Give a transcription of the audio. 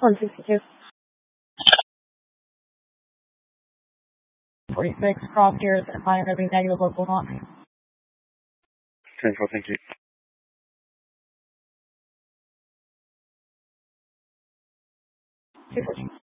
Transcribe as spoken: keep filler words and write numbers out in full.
one sixty-two. forty-six, cross gears, and flying every negative local launch. ten four, thank you. two fourteen.